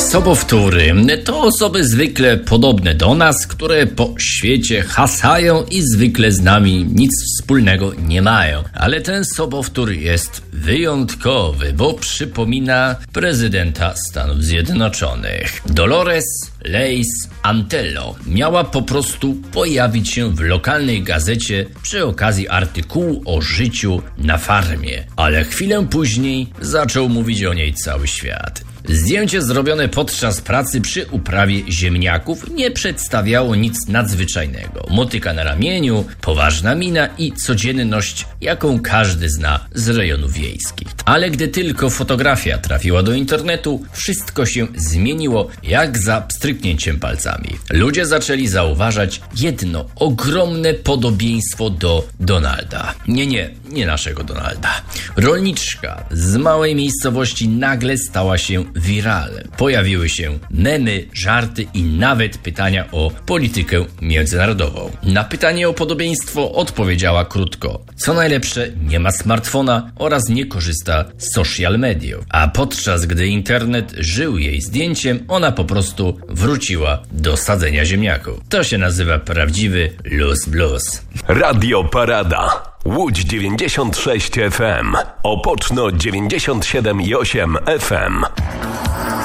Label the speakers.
Speaker 1: Sobowtóry to osoby zwykle podobne do nas, które po świecie hasają i zwykle z nami nic wspólnego nie mają. Ale ten sobowtór jest wyjątkowy, bo przypomina prezydenta Stanów Zjednoczonych. Dolores Leis Antello miała po prostu pojawić się w lokalnej gazecie przy okazji artykułu o życiu na farmie, ale chwilę później zaczął mówić o niej cały świat. Zdjęcie zrobione podczas pracy przy uprawie ziemniaków nie przedstawiało nic nadzwyczajnego. Motyka na ramieniu, poważna mina i codzienność, jaką każdy zna z rejonów wiejskich. Ale gdy tylko fotografia trafiła do internetu, wszystko się zmieniło jak za pstryknięciem palcami. Ludzie zaczęli zauważać jedno ogromne podobieństwo do Donalda. Nie naszego Donalda. Rolniczka z małej miejscowości nagle stała się wiralem. Pojawiły się memy, żarty i nawet pytania o politykę międzynarodową. Na pytanie o podobieństwo odpowiedziała krótko. Co najlepsze, nie ma smartfona oraz nie korzysta z social mediów. A podczas gdy internet żył jej zdjęciem, ona po prostu wróciła do sadzenia ziemniaków. To się nazywa prawdziwy luz blues.
Speaker 2: Radio Parada. Łódź 96 FM. Opoczno 97,8 FM.